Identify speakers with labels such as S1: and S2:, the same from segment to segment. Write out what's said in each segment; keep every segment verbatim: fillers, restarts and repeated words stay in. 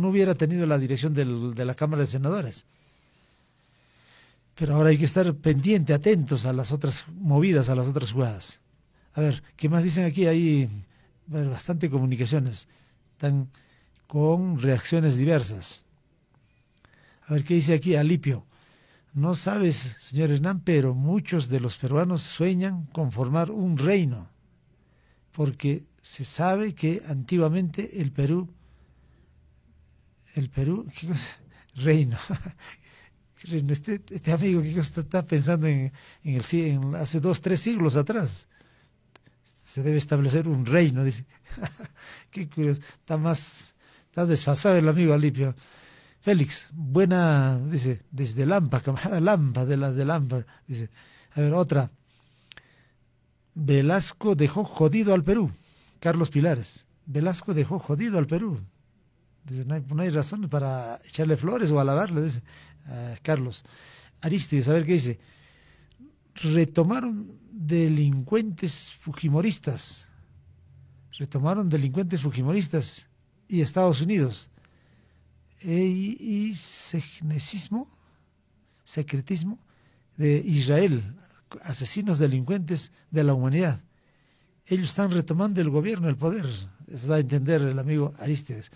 S1: no hubiera tenido la dirección del, de la Cámara de Senadores. Pero ahora hay que estar pendiente, atentos a las otras movidas, a las otras jugadas. A ver, ¿qué más dicen aquí? Hay bueno, bastante comunicaciones, están con reacciones diversas. A ver, ¿qué dice aquí Alipio? No sabes, señor Hernán, pero muchos de los peruanos sueñan con formar un reino, porque se sabe que antiguamente el Perú, el Perú, ¿qué cosa? Reino. Este, este amigo que está pensando en, en, el, en hace dos, tres siglos atrás. Se debe establecer un reino, dice. Qué curioso. Está más, está desfasado el amigo Alipio. Félix, buena, dice, desde Lampa, camarada Lampa, de las de Lampa, dice. A ver, otra. Velasco dejó jodido al Perú. Carlos Pilares. Velasco dejó jodido al Perú. Dice, no hay, no hay razón para echarle flores o alabarle, dice uh, Carlos. Aristides, a ver qué dice. Retomaron delincuentes fujimoristas. Retomaron delincuentes fujimoristas y Estados Unidos. E, y secnecismo, secretismo de Israel, asesinos delincuentes de la humanidad. Ellos están retomando el gobierno, el poder. Eso da a entender el amigo Aristides.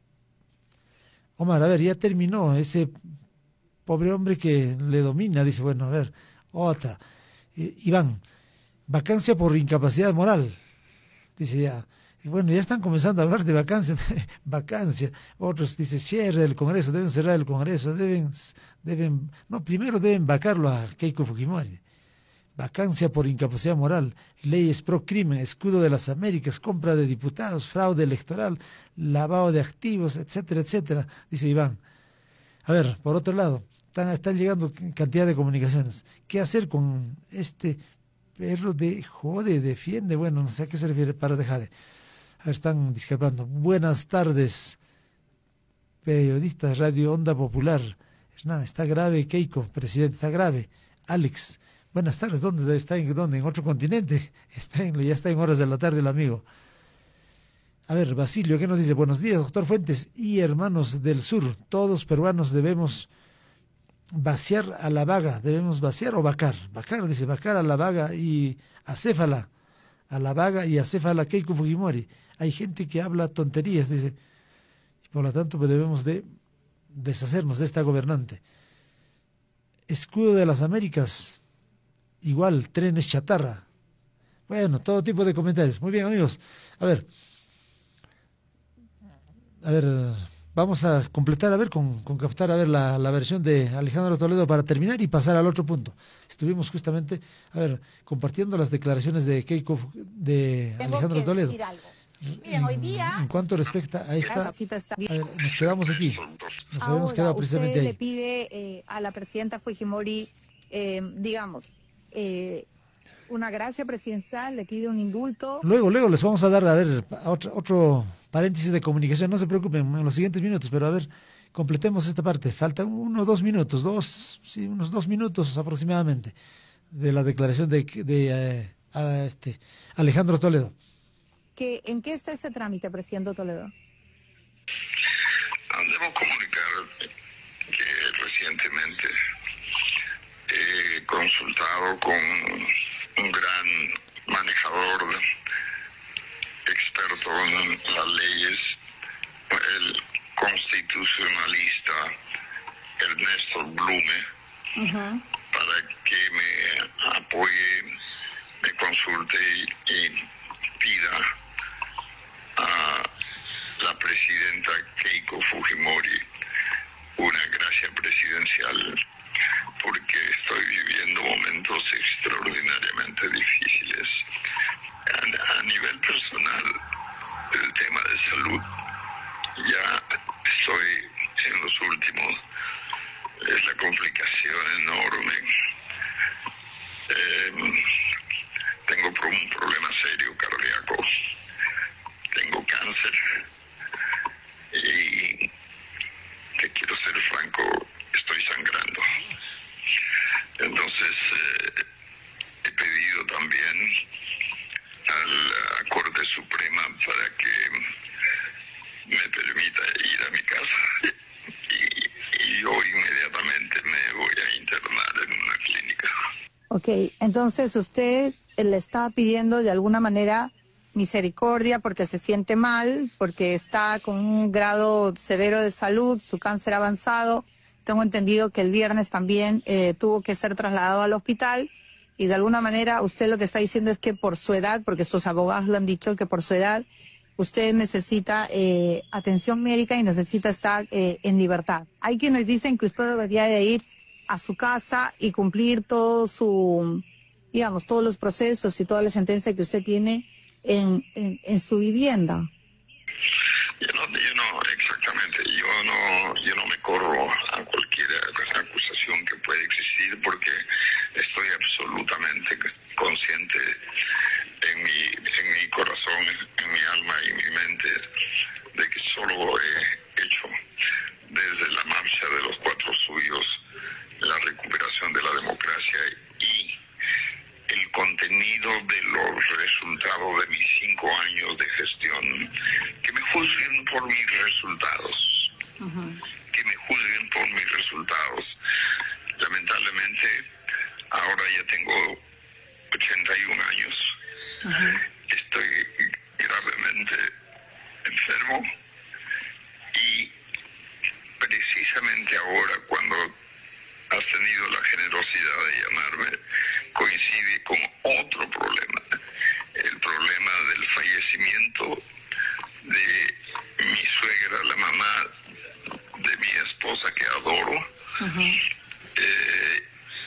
S1: Omar, a ver, ya terminó ese pobre hombre que le domina, dice, bueno, a ver, otra. Eh, Iván, vacancia por incapacidad moral, dice ya. Y bueno, ya están comenzando a hablar de vacancia, vacancia. Otros dicen, cierre el Congreso, deben cerrar el Congreso, deben, deben, no, primero deben vacarlo a Keiko Fujimori. Vacancia por incapacidad moral, leyes pro crimen, escudo de las Américas, compra de diputados, fraude electoral, lavado de activos, etcétera, etcétera, dice Iván. A ver, por otro lado, están, están llegando cantidad de comunicaciones. ¿Qué hacer con este perro de jode, defiende? Bueno, no sé a qué se refiere, para de jade. A ver, están discrepando. Buenas tardes, periodistas, Radio Onda Popular. Nada, está grave Keiko, presidente, está grave. Alex, buenas tardes, ¿dónde está? ¿En dónde? ¿En otro continente? Está en, ya está en horas de la tarde el amigo. A ver, Basilio, ¿qué nos dice? Buenos días, doctor Fuentes y hermanos del sur. Todos peruanos debemos vaciar a la vaga. ¿Debemos vaciar o vacar? Vacar, dice, vacar a la vaga y acéfala. A la vaga y acéfala Keiko Fujimori. Hay gente que habla tonterías, dice. Por lo tanto, pues debemos de deshacernos de esta gobernante. Escudo de las Américas. Igual, trenes chatarra. Bueno, todo tipo de comentarios. Muy bien, amigos. A ver. A ver, vamos a completar, a ver, con, con captar, a ver, la, la versión de Alejandro Toledo para terminar y pasar al otro punto. Estuvimos justamente, a ver, compartiendo las declaraciones de Keiko, de
S2: Tengo
S1: Alejandro
S2: que
S1: Toledo.
S2: Decir algo. Miren, hoy día...
S1: En cuanto respecta a esta... A ver, nos quedamos aquí. Nos
S2: Ahora,
S1: habíamos quedado precisamente
S2: usted
S1: ahí.
S2: le pide eh, a la presidenta Fujimori, eh, digamos, eh, una gracia presidencial, le pide un indulto.
S1: Luego, luego les vamos a dar, a ver, a otro, otro paréntesis de comunicación. No se preocupen en los siguientes minutos, pero a ver, completemos esta parte. Faltan uno o dos minutos, dos, sí, unos dos minutos aproximadamente de la declaración de, de eh, a este Alejandro Toledo.
S2: ¿Qué, ¿En qué está ese trámite, presidente Toledo?
S3: Debo comunicar que recientemente he consultado con un gran manejador, experto en las leyes, el constitucionalista Ernesto Blume, uh-huh. para que me apoye, me consulte y, y pida a la presidenta Keiko Fujimori una gracia presidencial, porque estoy viviendo momentos extraordinariamente difíciles a, a nivel personal. El tema de salud, ya estoy en los últimos, es la complicación enorme. Eh, tengo un problema serio cardíaco, tengo cáncer y, que quiero ser franco, estoy sangrando. Entonces eh, he pedido también a la Corte Suprema para que me permita ir a mi casa
S2: Ok, entonces usted le está pidiendo de alguna manera misericordia porque se siente mal, porque está con un grado severo de salud, su cáncer avanzado. Tengo entendido que el viernes también eh, tuvo que ser trasladado al hospital y de alguna manera usted lo que está diciendo es que por su edad, porque sus abogados lo han dicho, que por su edad usted necesita eh, atención médica y necesita estar eh, en libertad. Hay quienes dicen que usted debería de ir a su casa y cumplir todo su, digamos, todos los procesos y toda la sentencia que usted tiene en, en, en su vivienda.
S3: Yo no, yo no, exactamente, yo no, yo no me corro a cualquier acusación que pueda existir porque estoy absolutamente consciente en mi, en mi corazón, en mi alma y mi mente de que solo he hecho desde la marcha de los cuatro suyos la recuperación de la democracia y el contenido de los resultados de mis cinco años de gestión, que me juzguen por mis resultados, uh-huh. que me juzguen por mis resultados. Lamentablemente, ahora ya tengo ochenta y un años, uh-huh. estoy gravemente enfermo y precisamente ahora cuando has tenido la generosidad de llamarme, coincide con otro problema, el problema del fallecimiento de mi suegra, la mamá de mi esposa que adoro. Uh-huh. eh,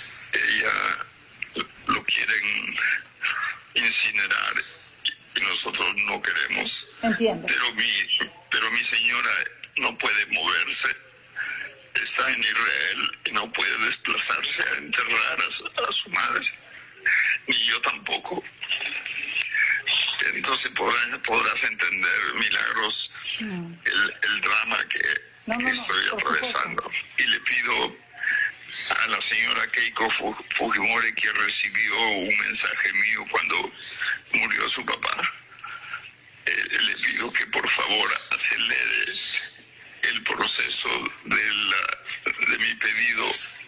S3: ella lo quieren incinerar y nosotros no queremos.
S2: Entiendo.
S3: Pero mi, pero mi señora no puede moverse. Está en Israel y no puede desplazarse a enterrar a, a su madre, ni yo tampoco. Entonces podrás, podrás entender, Milagros, no. el, el drama que,
S2: no, no,
S3: que estoy
S2: no,
S3: atravesando. Supuesto. Y le pido a la señora Keiko Fujimori, que recibió un mensaje mío cuando murió su papá, eh, le pido que por favor acelere el proceso de, la, de mi pedido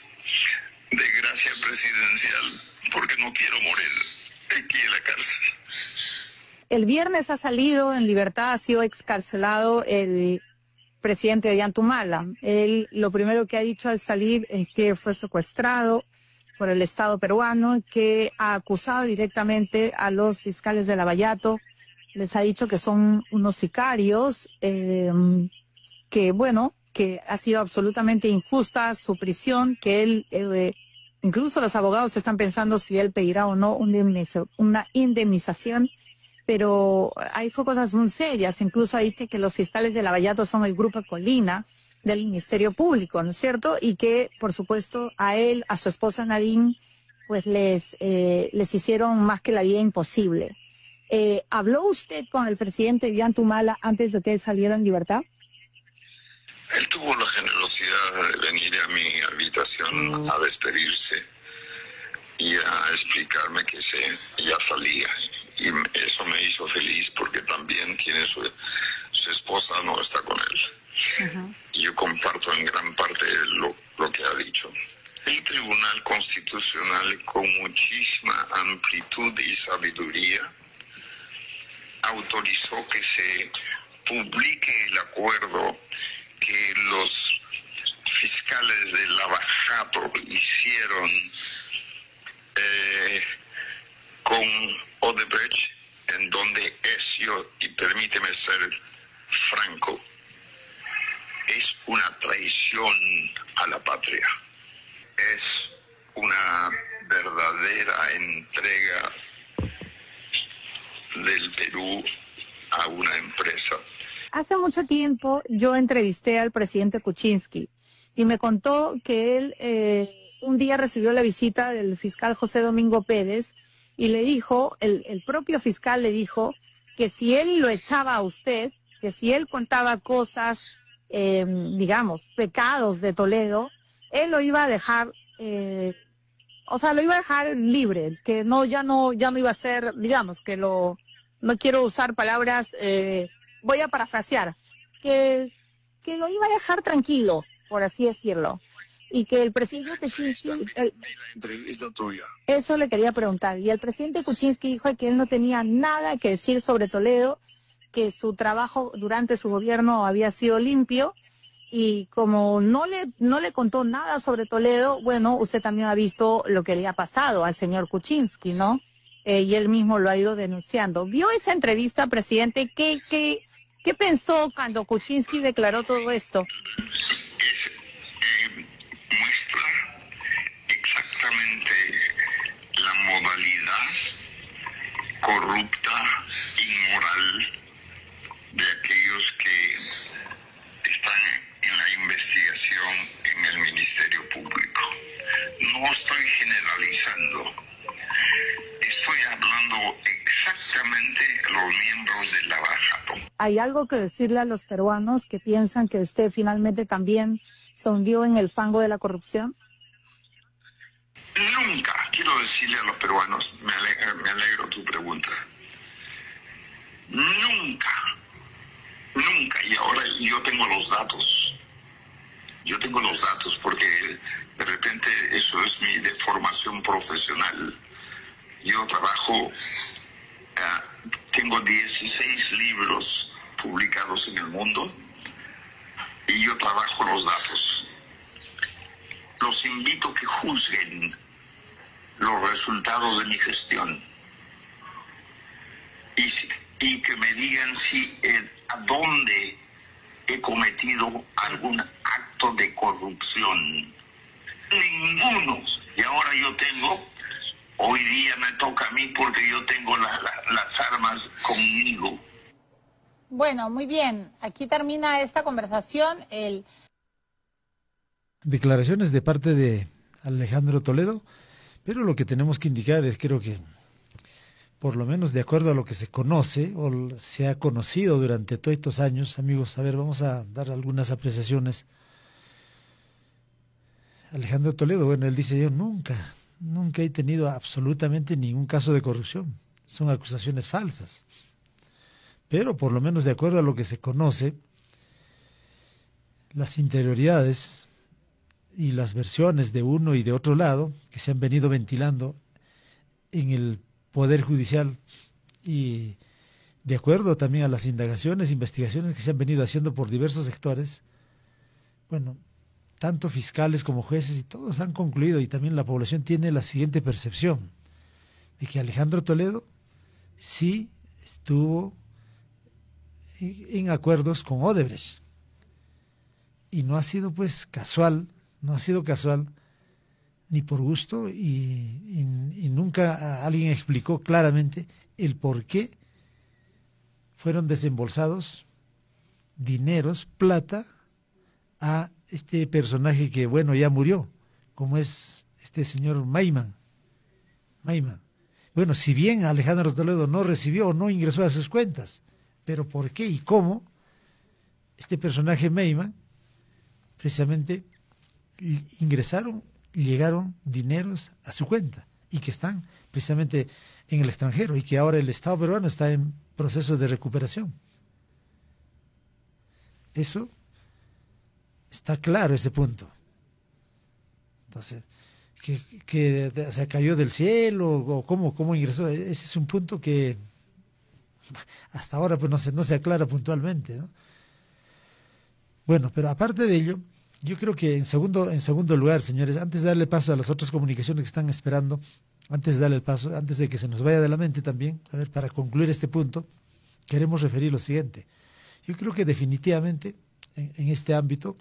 S3: de gracia presidencial, porque no quiero morir aquí en la cárcel.
S2: El viernes ha salido en libertad, ha sido excarcelado el presidente Ollantumala. Él lo primero que ha dicho al salir es que fue secuestrado por el Estado peruano, que ha acusado directamente a los fiscales de Lavallato, les ha dicho que son unos sicarios, eh, que bueno, que ha sido absolutamente injusta su prisión, que él, eh, incluso los abogados están pensando si él pedirá o no una indemnización, pero hay cosas muy serias, incluso dice que los fiscales de Lavallato son el grupo Colina del Ministerio Público, ¿no es cierto? Y que, por supuesto, a él, a su esposa Nadine, pues les, eh, les hicieron más que la vida imposible. Eh, ¿Habló usted con el presidente Ollantumala antes de que él saliera en libertad?
S3: Él tuvo la generosidad de venir a mi habitación a despedirse y a explicarme que se, ya salía. Y eso me hizo feliz porque también tiene su, su esposa, no está con él. Uh-huh. Y yo comparto en gran parte lo, lo que ha dicho. El Tribunal Constitucional, con muchísima amplitud y sabiduría, autorizó que se publique el acuerdo que los fiscales de Lavallato hicieron eh, con Odebrecht, en donde eso, y permíteme ser franco, es una traición a la patria. Es una verdadera entrega del Perú a una empresa.
S2: Hace mucho tiempo yo entrevisté al presidente Kuczynski y me contó que él eh, un día recibió la visita del fiscal José Domingo Pérez y le dijo, el, el propio fiscal le dijo que si él lo echaba a usted, que si él contaba cosas, eh, digamos, pecados de Toledo, él lo iba a dejar, eh, o sea, lo iba a dejar libre, que no, ya no, ya no iba a ser, digamos, que lo, no quiero usar palabras, eh, voy a parafrasear, que, que lo iba a dejar tranquilo, por así decirlo. y que el presidente Kuczynski, el,
S3: entrevista tuya.
S2: eso le quería preguntar, y el presidente Kuczynski dijo que él no tenía nada que decir sobre Toledo, que su trabajo durante su gobierno había sido limpio, y como no le no le contó nada sobre Toledo, bueno, usted también ha visto lo que le ha pasado al señor Kuczynski, ¿no? Eh, y él mismo lo ha ido denunciando. ¿Vio esa entrevista, presidente? ¿Qué, qué, qué pensó cuando Kuczynski declaró todo esto?
S3: Es, eh, muestra exactamente la modalidad corrupta, inmoral de aquellos que están en la investigación en el Ministerio Público. No estoy generalizando, estoy hablando exactamente de los miembros de la Baja.
S2: ¿Hay algo que decirle a los peruanos que piensan que usted finalmente también se hundió en el fango de la corrupción?
S3: Nunca, quiero decirle a los peruanos, me alegro, me alegro tu pregunta, nunca, nunca, y ahora yo tengo los datos, yo tengo los datos porque de repente eso es mi de formación profesional. Yo trabajo, uh, tengo dieciséis libros publicados en el mundo y yo trabajo los datos. Los invito a que juzguen los resultados de mi gestión y, y que me digan si eh, a dónde he cometido algún acto de corrupción. Ninguno. Y ahora yo tengo, hoy día me toca a mí porque yo tengo la, la, las armas conmigo.
S2: Bueno, muy bien. Aquí termina esta conversación. El...
S1: Declaraciones de parte de Alejandro Toledo, pero lo que tenemos que indicar es, creo que, por lo menos de acuerdo a lo que se conoce o se ha conocido durante todos estos años, amigos, a ver, vamos a dar algunas apreciaciones. Alejandro Toledo, bueno, él dice, yo nunca, nunca he tenido absolutamente ningún caso de corrupción, son acusaciones falsas, pero por lo menos de acuerdo a lo que se conoce, las interioridades y las versiones de uno y de otro lado que se han venido ventilando en el Poder Judicial y de acuerdo también a las indagaciones, investigaciones que se han venido haciendo por diversos sectores, bueno, tanto fiscales como jueces y todos han concluido y también la población tiene la siguiente percepción de que Alejandro Toledo sí estuvo en acuerdos con Odebrecht y no ha sido pues casual No ha sido casual ni por gusto y, y, y nunca alguien explicó claramente el por qué fueron desembolsados dineros, plata, a este personaje que, bueno, ya murió, como es este señor Maiman. Maiman. Bueno, si bien Alejandro Toledo no recibió o no ingresó a sus cuentas, pero por qué y cómo este personaje Maiman precisamente ingresaron, llegaron dineros a su cuenta y que están precisamente en el extranjero y que ahora el Estado peruano está en proceso de recuperación. Eso está claro, ese punto. Entonces, que, que se cayó del cielo o cómo, cómo ingresó, ese es un punto que hasta ahora pues no se, no se aclara puntualmente, ¿no? Bueno, pero aparte de ello, yo creo que en segundo, en segundo lugar, señores, antes de darle paso a las otras comunicaciones que están esperando, antes de darle el paso, antes de que se nos vaya de la mente también, a ver, para concluir este punto, queremos referir lo siguiente. Yo creo que definitivamente en, en este ámbito,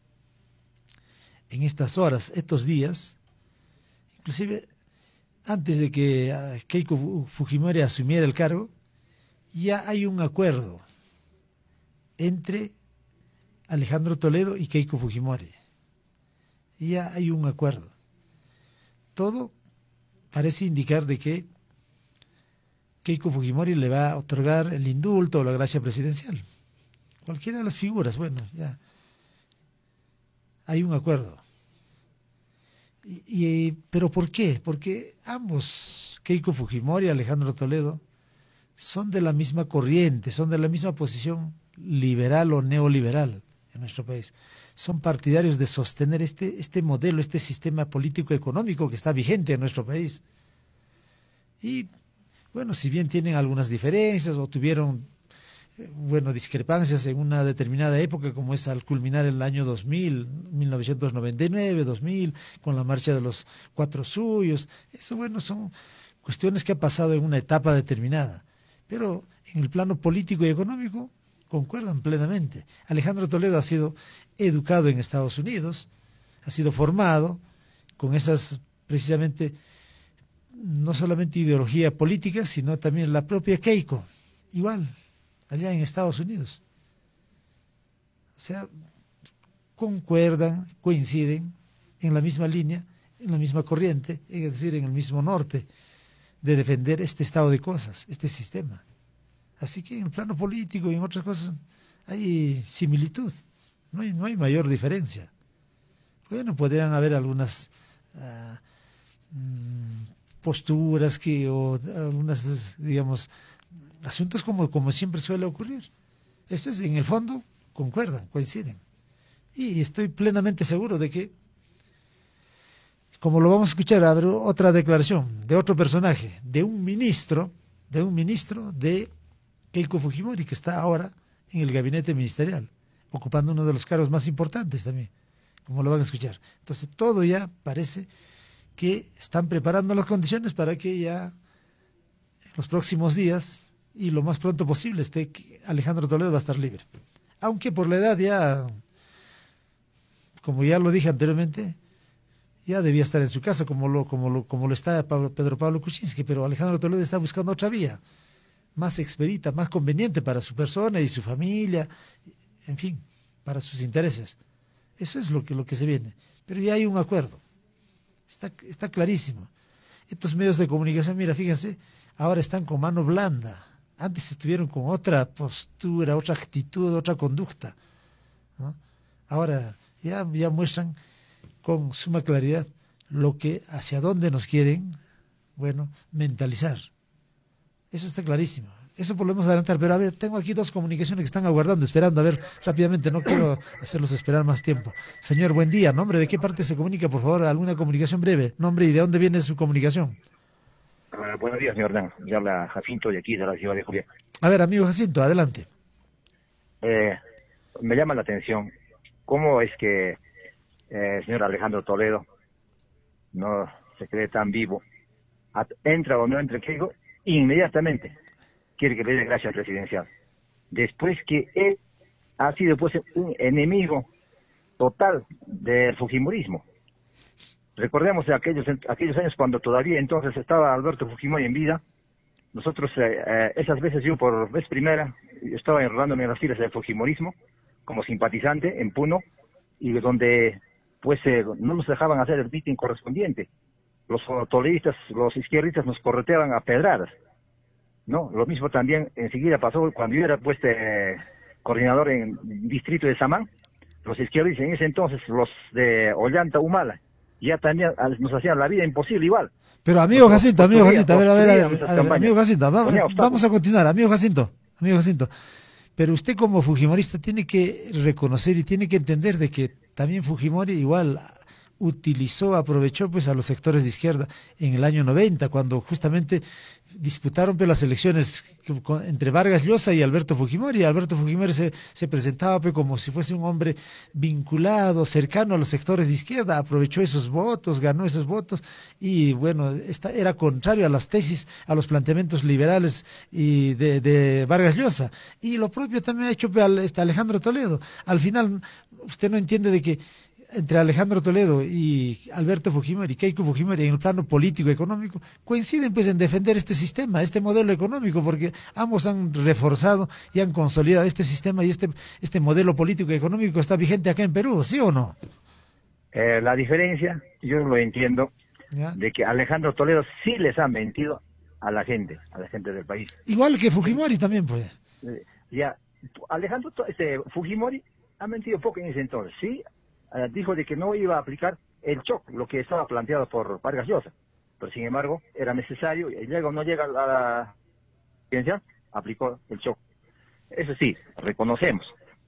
S1: en estas horas, estos días, inclusive antes de que uh, Keiko Fujimori asumiera el cargo, ya hay un acuerdo entre Alejandro Toledo y Keiko Fujimori. Ya hay un acuerdo. Todo parece indicar de que Keiko Fujimori le va a otorgar el indulto o la gracia presidencial. Cualquiera de las figuras, bueno, ya hay un acuerdo. Y, y, ¿pero por qué? Porque ambos, Keiko Fujimori y Alejandro Toledo, son de la misma corriente, son de la misma posición liberal o neoliberal. en nuestro país. Son partidarios de sostener este, este modelo, este sistema político-económico que está vigente en nuestro país. Y, bueno, si bien tienen algunas diferencias o tuvieron, bueno, discrepancias en una determinada época, como es al culminar el año dos mil, mil novecientos noventa y nueve, dos mil, con la marcha de los cuatro suyos, eso, bueno, son cuestiones que han pasado en una etapa determinada. Pero en el plano político y económico concuerdan plenamente. Alejandro Toledo ha sido educado en Estados Unidos, ha sido formado con esas, precisamente, no solamente ideología política, sino también la propia Keiko, igual, allá en Estados Unidos. O sea, concuerdan, coinciden en la misma línea, en la misma corriente, es decir, en el mismo norte, de defender este estado de cosas, este sistema. Así que en el plano político y en otras cosas hay similitud, no hay, no hay mayor diferencia. Bueno, podrían haber algunas uh, posturas que, o algunas, digamos, asuntos como, como siempre suele ocurrir. Esto es, en el fondo, concuerdan, coinciden. Y estoy plenamente seguro de que, como lo vamos a escuchar, habrá otra declaración de otro personaje, de un ministro, de un ministro de Keiko Fujimori, que está ahora en el gabinete ministerial, ocupando uno de los cargos más importantes también, como lo van a escuchar. Entonces, todo ya parece que están preparando las condiciones para que ya en los próximos días y lo más pronto posible esté Alejandro Toledo va a estar libre. Aunque por la edad ya, como ya lo dije anteriormente, ya debía estar en su casa, como lo, como lo, como lo está Pablo, Pedro Pablo Kuczynski, pero Alejandro Toledo está buscando otra vía, más expedita, más conveniente para su persona y su familia, en fin, para sus intereses. Eso es lo que, lo que se viene. Pero ya hay un acuerdo. Está, está clarísimo. Estos medios de comunicación, mira, fíjense, ahora están con mano blanda. Antes estuvieron con otra postura, otra actitud, otra conducta, ¿no? Ahora ya, ya muestran con suma claridad lo que, hacia dónde nos quieren, bueno, mentalizar. Eso está clarísimo. Eso podemos adelantar, pero a ver, tengo aquí dos comunicaciones que están aguardando, esperando, a ver, rápidamente, no quiero hacerlos esperar más tiempo. Señor, buen día, ¿nombre de qué parte se comunica, por favor? ¿Alguna comunicación breve? ¿Nombre y de dónde viene su comunicación?
S4: Uh, buenos días, señor Dan. Le habla Jacinto de aquí, de la ciudad de Julián.
S1: A ver, amigo Jacinto, adelante.
S4: Eh, me llama la atención cómo es que eh, el señor Alejandro Toledo no se cree tan vivo. At entra o no entra el Keiko, inmediatamente quiere que le dé gracia presidencial. Después que él ha sido pues un enemigo total del fujimorismo. Recordemos aquellos aquellos años cuando todavía entonces estaba Alberto Fujimori en vida. Nosotros, eh, eh, esas veces yo por vez primera, estaba enrolándome en las filas del fujimorismo como simpatizante en Puno, y donde pues eh, no nos dejaban hacer el mitin correspondiente. Los toledistas, los izquierdistas nos correteaban a pedradas, ¿no? Lo mismo también enseguida pasó cuando yo era pues eh, coordinador en el distrito de Samán. Los izquierdistas en ese entonces, los de Ollanta Humala, ya también nos hacían la vida imposible igual.
S1: Pero amigo Jacinto, amigo Jacinto, a ver, a ver, a ver, a ver, amigo Jacinto, vamos, vamos a continuar, amigo Jacinto, amigo Jacinto. Pero usted como fujimorista tiene que reconocer y tiene que entender de que también Fujimori igual utilizó, aprovechó pues a los sectores de izquierda en el año noventa, cuando justamente disputaron pues, las elecciones entre Vargas Llosa y Alberto Fujimori. Alberto Fujimori se, se presentaba pues, como si fuese un hombre vinculado, cercano a los sectores de izquierda, aprovechó esos votos, ganó esos votos y bueno, esta, era contrario a las tesis, a los planteamientos liberales y de, de Vargas Llosa. Y lo propio también ha hecho pues, este Alejandro Toledo. Al final, usted no entiende de que entre Alejandro Toledo y Alberto Fujimori, Keiko Fujimori, en el plano político y económico, coinciden pues en defender este sistema, este modelo económico, porque ambos han reforzado y han consolidado este sistema y este, este modelo político y económico está vigente acá en Perú, ¿sí o no?
S4: Eh, la diferencia, yo lo entiendo, ¿ya? De que Alejandro Toledo sí les ha mentido a la gente, a la gente del país.
S1: Igual que Fujimori también, pues.
S4: Eh, ya, Alejandro este, Fujimori ha mentido poco en ese entonces, sí. Uh, dijo de que no iba a aplicar el shock, lo que estaba planteado por Vargas Llosa, pero sin embargo era necesario y luego no llega a la presidencia, aplicó el shock. Eso sí, reconocemos,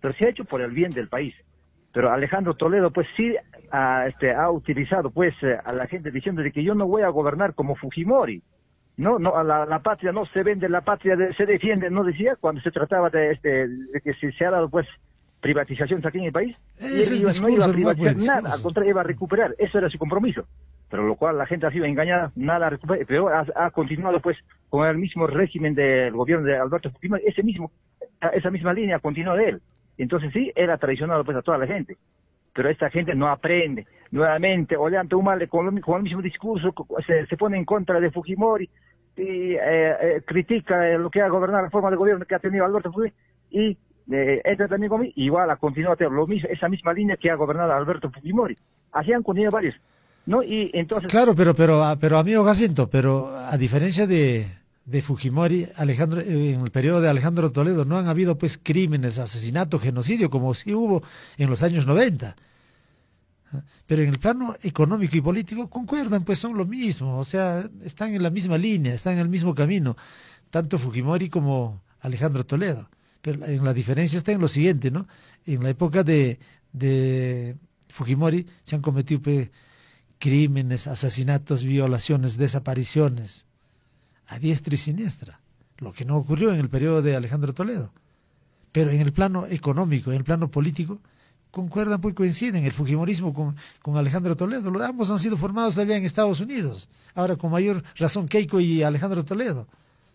S4: pero se ha hecho por el bien del país. Pero Alejandro Toledo, pues sí, ha, este, ha utilizado pues a la gente diciendo de que yo no voy a gobernar como Fujimori. No, no, la, la patria no se vende, la patria de, se defiende, no decía cuando se trataba de, este, de que se, se ha dado pues privatizaciones aquí en el país.
S1: Ese
S4: Y él iba,
S1: es
S4: no iba a
S1: discurso,
S4: privatizar
S1: pues,
S4: nada,
S1: discurso.
S4: al contrario, iba a recuperar. Eso era su compromiso. Pero lo cual la gente ha sido engañada, nada recupera, pero ha, ha continuado pues con el mismo régimen del gobierno de Alberto Fujimori, ese mismo, esa misma línea continuó de él. Entonces sí, él ha traicionado pues a toda la gente. Pero esta gente no aprende. Nuevamente, Ollanta Humala con, con el mismo discurso se, se pone en contra de Fujimori y eh, eh, critica eh, lo que ha gobernado, la forma de gobierno que ha tenido Alberto Fujimori y eh, entra también conmigo, igual ha continuado lo mismo, esa misma línea que ha gobernado Alberto Fujimori. Así han continuado varios. ¿No? Y entonces...
S1: Claro, pero, pero, pero amigo Jacinto, pero a diferencia de, de Fujimori, Alejandro, en el periodo de Alejandro Toledo no han habido pues crímenes, asesinatos, genocidio, como sí hubo en los años noventa. Pero en el plano económico y político concuerdan, pues son lo mismo, o sea, están en la misma línea, están en el mismo camino, tanto Fujimori como Alejandro Toledo. Pero en la diferencia está en lo siguiente, ¿no? En la época de, de Fujimori se han cometido pues, crímenes, asesinatos, violaciones, desapariciones, a diestra y siniestra, lo que no ocurrió en el periodo de Alejandro Toledo. Pero en el plano económico, en el plano político, concuerdan, pues coinciden el fujimorismo con, con Alejandro Toledo. Los, ambos han sido formados allá en Estados Unidos, ahora con mayor razón Keiko y Alejandro Toledo.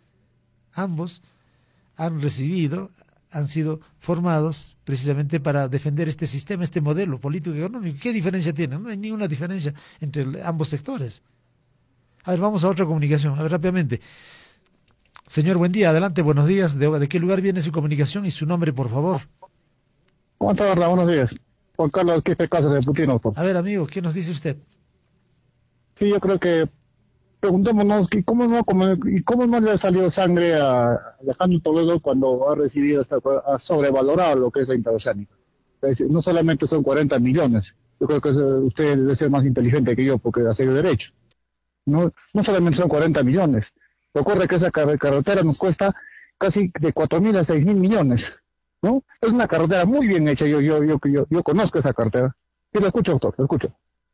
S1: Ambos han recibido, han sido formados precisamente para defender este sistema, este modelo político y económico. ¿Qué diferencia tienen? No hay ninguna diferencia entre el, ambos sectores. A ver, vamos a otra comunicación, a ver rápidamente. Señor, buen día, adelante, buenos días. ¿De, de qué lugar viene su comunicación y su nombre, por favor?
S5: ¿Cómo está, verdad? Buenos días. Juan Carlos Quispe Cáceres de Putino. Por...
S1: A ver, amigo, ¿qué nos dice usted?
S5: Sí, yo creo que preguntémonos ¿y cómo no, cómo, y cómo no le ha salido sangre a Alejandro Toledo cuando ha recibido, ha sobrevalorado lo que es la interoceánica. Es decir, no solamente son cuarenta millones, yo creo que usted debe ser más inteligente que yo porque ha sido derecho. No, no solamente son cuarenta millones. Ocurre que esa car carretera nos cuesta casi de cuatro mil a seis mil millones. ¿No? Es una carretera muy bien hecha, yo yo yo yo, yo conozco esa carretera. Y lo escucho, doctor, lo escucho.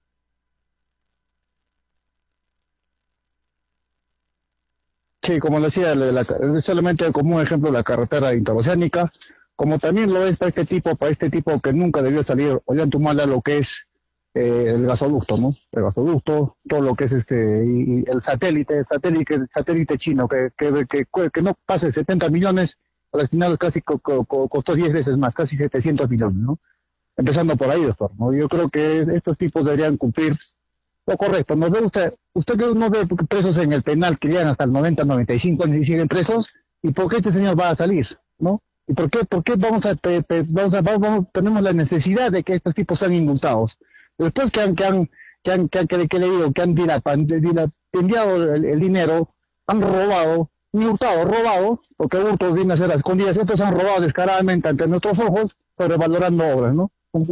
S5: Sí, como le decía, la, la, solamente como un ejemplo la carretera interoceánica, como también lo es para este tipo, para este tipo que nunca debió salir Ollanta Humala lo que es eh, el gasoducto, ¿no? El gasoducto, todo lo que es este, y, y el satélite, el satélite, el satélite chino, que, que, que, que no pase setenta millones, al final casi co co costó diez veces más, casi setecientos millones, ¿no? Empezando por ahí, doctor, ¿no? Yo creo que estos tipos deberían cumplir lo correcto. ¿No ve usted, usted que no ve presos en el penal que llegan hasta el noventa, noventa y cinco años y siguen presos? ¿Y por qué este señor va a salir, no? ¿Y por qué, por qué vamos a, pe, pe, vamos a, vamos, tenemos la necesidad de que estos tipos sean indultados? Después que han, que han, que han, que han, que, que le digo, que han enviado el, el dinero, han robado, ni hurtado, robado, porque hurtos viene a ser a escondidas, estos han robado descaradamente ante nuestros ojos, sobrevalorando obras, ¿no?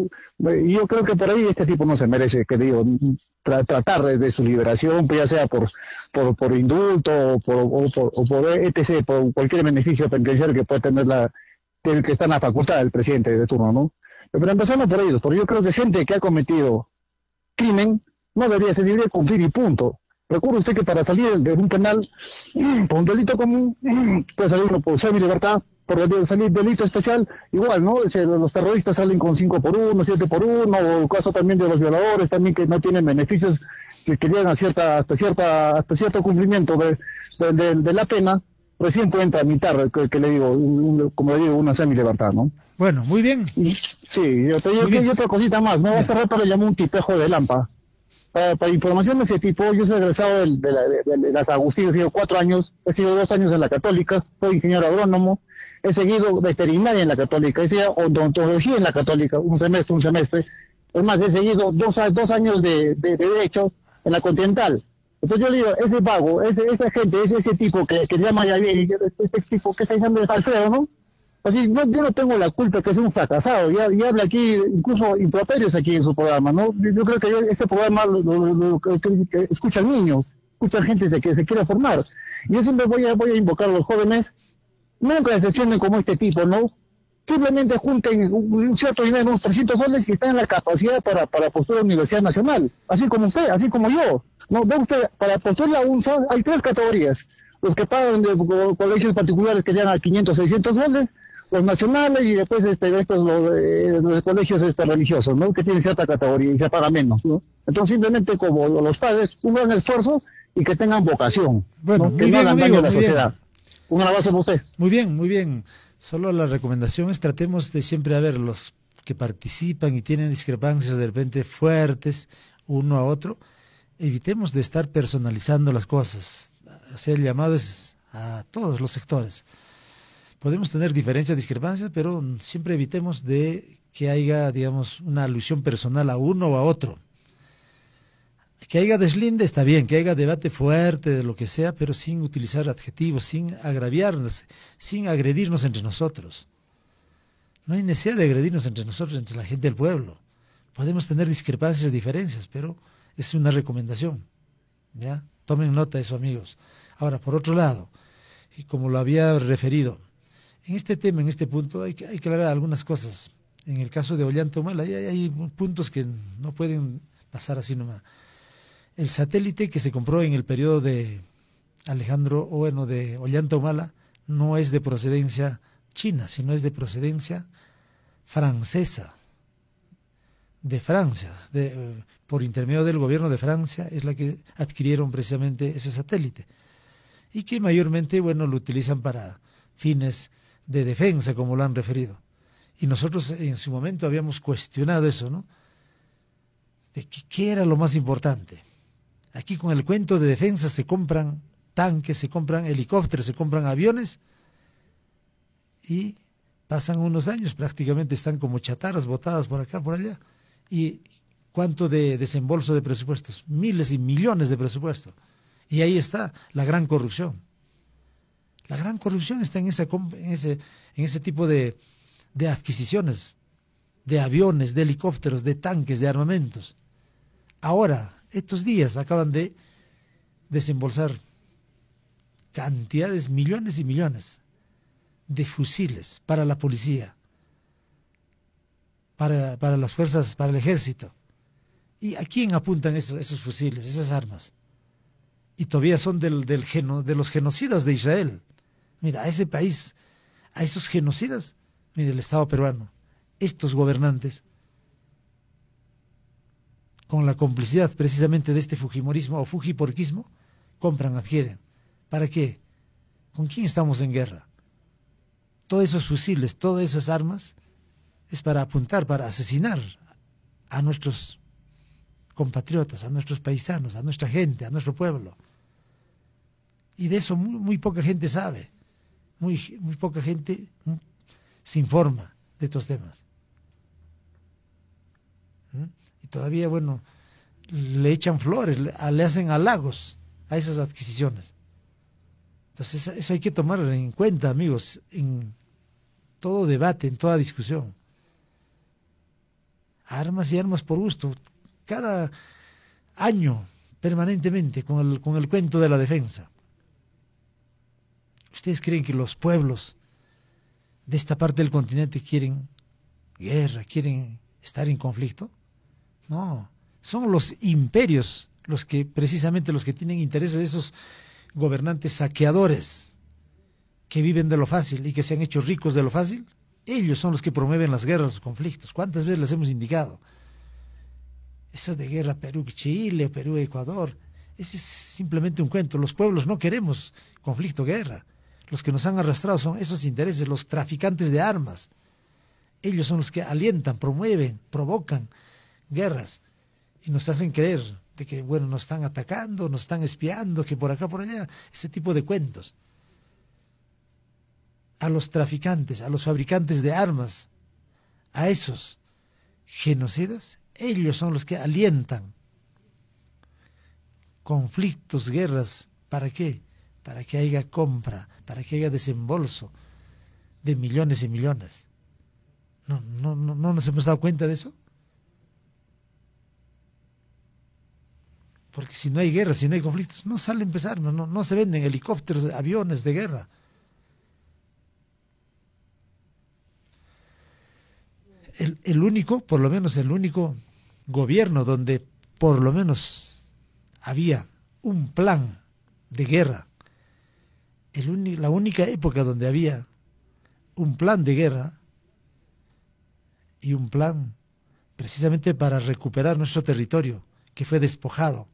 S5: Y yo creo que por ahí este tipo no se merece, que digo, tra tratar de, de su liberación, pues ya sea por por, por indulto o por, o por, o por etcétera, por cualquier beneficio penitenciario que pueda tener la que está en la facultad del presidente de turno, ¿no? Pero empezando por ellos, porque yo creo que gente que ha cometido crimen no debería, se debería cumplir y punto. Recuerde usted que para salir de un penal por un delito común puede salir uno por semi libertad, por salir delito especial, igual, ¿no? Los terroristas salen con cinco por uno, siete por uno, o el caso también de los violadores, también que no tienen beneficios, que llegan a cierta, hasta cierta, hasta cierto cumplimiento de, de, de, de la pena, recién pueden tramitar, que, que le digo, un, como le digo, una semi-libertad, ¿no?
S1: Bueno, muy bien.
S5: Y, sí, yo, yo, yo, y otra cosita más, ¿no? Hace rato le llamó un tipejo de Lampa. Para, para información de ese tipo, yo soy egresado de, de, de, de, de las Agustinas, he sido cuatro años, he sido dos años en la Católica, soy ingeniero agrónomo, he seguido veterinaria en la Católica, he seguido odontología en la Católica, un semestre, un semestre. Es más, he seguido dos, dos años de, de, de Derecho en la Continental. Entonces yo le digo, ese vago, ese, esa gente, ese, ese tipo que, que llama ya bien, ese tipo que está diciendo de Alfredo, ¿no? Así, no, yo no tengo la culpa que es un fracasado, ya, ya habla aquí, incluso improperios aquí en su programa, ¿no? Yo creo que ese programa lo, lo, lo, lo que, que escuchan niños, escuchan gente de que se quiere formar. Y yo siempre voy a, voy a invocar a los jóvenes, nunca decepcionen como este tipo, ¿no? simplemente junten un, un cierto dinero, unos trescientos dólares, y están en la capacidad para, para postular a la Universidad Nacional, así como usted, así como yo. No, ve usted, para postular a un sal- hay tres categorías: los que pagan de co- colegios particulares que llegan a quinientos, seiscientos dólares, los nacionales, y después este, estos, los, eh, los colegios este, religiosos, ¿no? Que tienen cierta categoría y se paga menos, ¿no? Entonces simplemente como los padres, un gran esfuerzo y que tengan vocación,
S1: Bueno,
S5: ¿no?
S1: muy
S5: Que no
S1: bien,
S5: hagan daño
S1: amigo,
S5: a la
S1: muy bien.
S5: sociedad. Un abrazo para usted.
S1: Muy bien, muy bien. Solo la recomendación es tratemos de siempre a ver los que participan y tienen discrepancias de repente fuertes uno a otro. Evitemos de estar personalizando las cosas. O sea, el llamado es a todos los sectores. Podemos tener diferencias, discrepancias, pero siempre evitemos de que haya, digamos, una alusión personal a uno o a otro. Que haya deslinde está bien, que haya debate fuerte de lo que sea, pero sin utilizar adjetivos, sin agraviarnos, sin agredirnos entre nosotros. No hay necesidad de agredirnos entre nosotros, entre la gente del pueblo. Podemos tener discrepancias, diferencias, pero es una recomendación. ¿Ya? Tomen nota de eso, amigos. Ahora, por otro lado, y como lo había referido, en este tema, en este punto, hay que, hay que aclarar algunas cosas. En el caso de Ollanta Humala, hay, hay puntos que no pueden pasar así nomás. El satélite que se compró en el periodo de Alejandro, o bueno, de Ollanta Humala, no es de procedencia china, sino es de procedencia francesa, de Francia, de, eh, por intermedio del gobierno de Francia, es la que adquirieron precisamente ese satélite, y que mayormente, bueno, lo utilizan para fines de defensa, como lo han referido. Y nosotros en su momento habíamos cuestionado eso, ¿no? De que, ¿qué era lo más importante? Aquí con el cuento de defensa se compran tanques, se compran helicópteros, se compran aviones, y pasan unos años, prácticamente están como chatarras botadas por acá, por allá. ¿Y cuánto de desembolso de presupuestos? Miles y millones de presupuestos. Y ahí está la gran corrupción. La gran corrupción está en, esa, en, ese, en ese tipo de, de adquisiciones, de aviones, de helicópteros, de tanques, de armamentos. Ahora, estos días acaban de desembolsar cantidades, millones y millones de fusiles para la policía, para, para las fuerzas, para el ejército. ¿Y a quién apuntan esos, esos fusiles, esas armas? Y todavía son del, del geno, de los genocidas de Israel. Mira, a ese país, a esos genocidas, mire, el Estado peruano, estos gobernantes, con la complicidad precisamente de este fujimorismo o fujiporquismo, compran, adquieren. ¿Para qué? ¿Con quién estamos en guerra? Todos esos fusiles, todas esas armas, es para apuntar, para asesinar a nuestros compatriotas, a nuestros paisanos, a nuestra gente, a nuestro pueblo. Y de eso muy, muy poca gente sabe, muy, muy poca gente se informa de estos temas. ¿Mm? Y todavía, bueno, le echan flores, le, le hacen halagos a esas adquisiciones. Entonces eso hay que tomar en cuenta, amigos, en todo debate, en toda discusión. Armas y armas por gusto, cada año, permanentemente, con el, con el cuento de la defensa. ¿Ustedes creen que los pueblos de esta parte del continente quieren guerra, quieren estar en conflicto? No, son los imperios los que, precisamente los que tienen intereses de esos gobernantes saqueadores que viven de lo fácil y que se han hecho ricos de lo fácil. Ellos son los que promueven las guerras, los conflictos. ¿Cuántas veces les hemos indicado? Eso de guerra Perú-Chile, Perú-Ecuador, ese es simplemente un cuento. Los pueblos no queremos conflicto, guerra. Los que nos han arrastrado son esos intereses, los traficantes de armas. Ellos son los que alientan, promueven, provocan guerras y nos hacen creer de que, bueno, nos están atacando, nos están espiando, que por acá, por allá, ese tipo de cuentos. A los traficantes, a los fabricantes de armas, a esos genocidas, ellos son los que alientan conflictos, guerras. ¿Para qué? Para que haya compra, para que haya desembolso de millones y millones. ¿No, no, no, no nos hemos dado cuenta de eso? Porque si no hay guerra, si no hay conflictos, no sale a empezar, no, no, no se venden helicópteros, aviones de guerra. el, el único, por lo menos el único gobierno donde por lo menos había un plan de guerra, el uni, la única época donde había un plan de guerra y un plan precisamente para recuperar nuestro territorio que fue despojado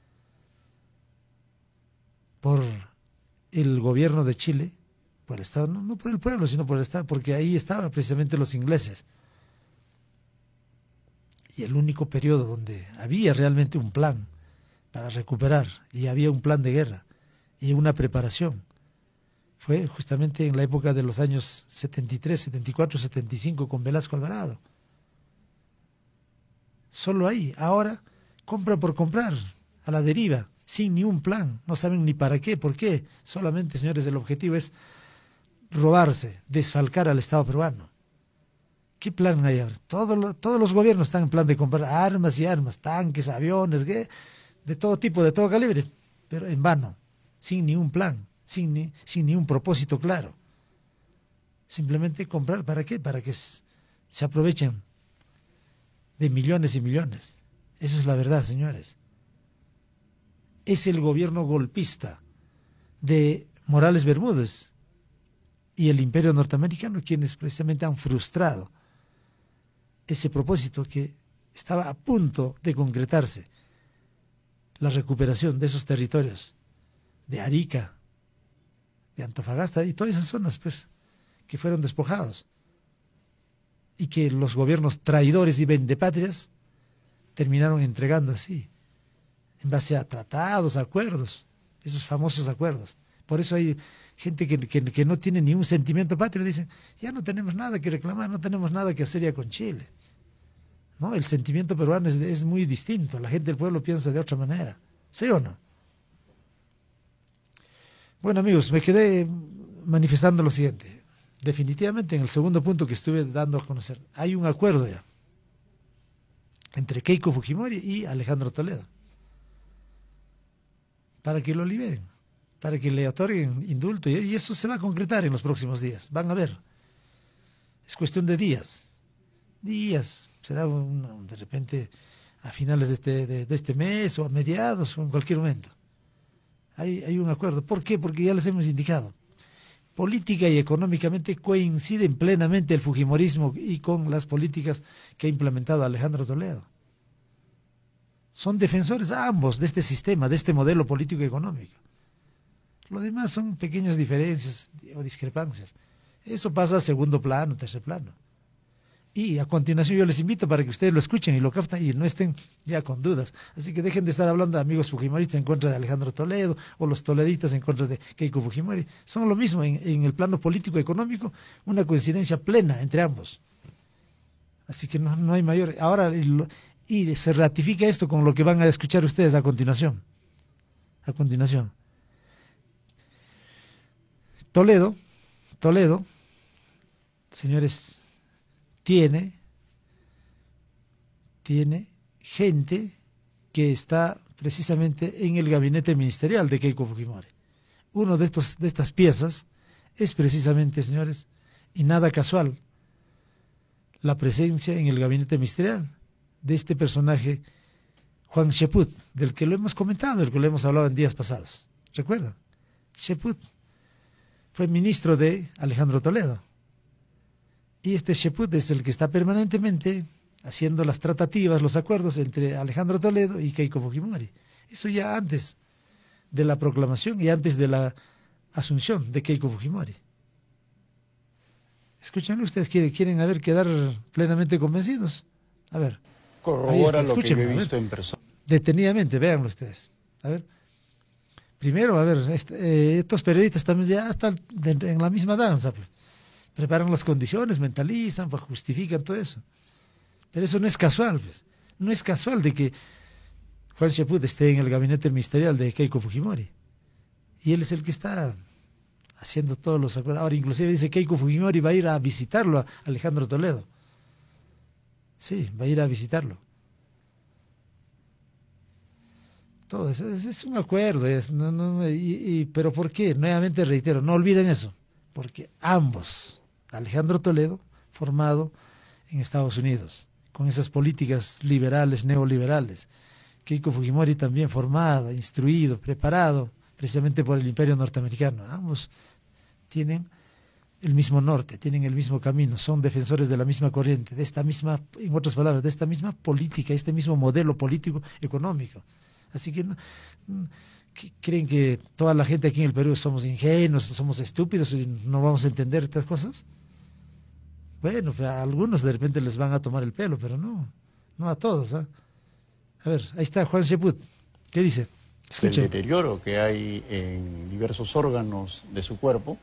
S1: por el gobierno de Chile, por el Estado, no, no por el pueblo, sino por el Estado, porque ahí estaban precisamente los ingleses. Y el único periodo donde había realmente un plan para recuperar, y había un plan de guerra, y una preparación, fue justamente en la época de los años setenta y tres, setenta y cuatro, setenta y cinco con Velasco Alvarado. Solo ahí. Ahora compra por comprar, a la deriva, sin ni un plan, no saben ni para qué, por qué. Solamente, señores, el objetivo es robarse, desfalcar al Estado peruano. ¿Qué plan hay ahora? Todo lo, todos los gobiernos están en plan de comprar armas y armas, tanques, aviones, ¿qué? De todo tipo, de todo calibre, pero en vano, sin ni un plan, sin ni, sin ni un propósito claro. Simplemente comprar, ¿para qué? Para que se aprovechen de millones y millones. Eso es la verdad, señores. Es el gobierno golpista de Morales Bermúdez y el imperio norteamericano quienes precisamente han frustrado ese propósito que estaba a punto de concretarse, la recuperación de esos territorios, de Arica, de Antofagasta y todas esas zonas, pues, que fueron despojados y que los gobiernos traidores y vendepatrias terminaron entregando así, en base a tratados, acuerdos, esos famosos acuerdos. Por eso hay gente que, que, que no tiene ni un sentimiento patrio, dicen, ya no tenemos nada que reclamar, no tenemos nada que hacer ya con Chile. ¿No? El sentimiento peruano es, es muy distinto, la gente del pueblo piensa de otra manera, ¿sí o no? Bueno, amigos, me quedé manifestando lo siguiente. Definitivamente en el segundo punto que estuve dando a conocer, hay un acuerdo ya entre Keiko Fujimori y Alejandro Toledo para que lo liberen, para que le otorguen indulto, y eso se va a concretar en los próximos días, van a ver. Es cuestión de días, días, será un, de repente a finales de este, de, de este mes o a mediados o en cualquier momento. Hay, hay un acuerdo. ¿Por qué? Porque ya les hemos indicado. Política y económicamente coinciden plenamente el fujimorismo y con las políticas que ha implementado Alejandro Toledo. Son defensores ambos de este sistema, de este modelo político y económico. Lo demás son pequeñas diferencias o discrepancias. Eso pasa a segundo plano, tercer plano. Y a continuación yo les invito para que ustedes lo escuchen y lo capten y no estén ya con dudas. Así que dejen de estar hablando de amigos fujimoristas en contra de Alejandro Toledo o los toleditas en contra de Keiko Fujimori. Son lo mismo en, en el plano político y económico, una coincidencia plena entre ambos. Así que no, no hay mayor... Ahora, y, y se ratifica esto con lo que van a escuchar ustedes a continuación. A continuación. Toledo, Toledo, señores... Tiene, tiene gente que está precisamente en el gabinete ministerial de Keiko Fujimori. Uno de estos de estas piezas es precisamente, señores, y nada casual, la presencia en el gabinete ministerial de este personaje, Juan Cheput, del que lo hemos comentado, del que lo hemos hablado en días pasados. ¿Recuerdan? Cheput fue ministro de Alejandro Toledo. Y este Cheput es el que está permanentemente haciendo las tratativas, los acuerdos entre Alejandro Toledo y Keiko Fujimori. Eso ya antes de la proclamación y antes de la asunción de Keiko Fujimori. Escúchenlo, ustedes quieren, quieren a ver, quedar plenamente convencidos. A ver.
S6: Corrobora lo que yo he visto en persona.
S1: Detenidamente, véanlo ustedes. A ver. Primero, a ver, este, eh, estos periodistas también ya están de, en la misma danza, pues. Preparan las condiciones, mentalizan, pues, justifican todo eso. Pero eso no es casual, pues. No es casual de que Juan Cheput esté en el gabinete ministerial de Keiko Fujimori. Y él es el que está haciendo todos los acuerdos. Ahora, inclusive dice Keiko Fujimori va a ir a visitarlo a Alejandro Toledo. Sí, va a ir a visitarlo. Todo eso es, es un acuerdo. Es, no, no, y, y, pero ¿por qué? Nuevamente reitero, no olviden eso. Porque ambos, Alejandro Toledo, formado en Estados Unidos, con esas políticas liberales, neoliberales. Keiko Fujimori también formado, instruido, preparado precisamente por el imperio norteamericano. Ambos tienen el mismo norte, tienen el mismo camino, son defensores de la misma corriente, de esta misma, en otras palabras, de esta misma política, este mismo modelo político económico. Así que no, ¿creen que toda la gente aquí en el Perú somos ingenuos, somos estúpidos y no vamos a entender estas cosas? Bueno, pues a algunos de repente les van a tomar el pelo, pero no, no a todos. ¿eh? A ver, ahí está Juan Sheput. ¿Qué dice?
S6: Escuchen. El deterioro que hay en diversos órganos de su cuerpo.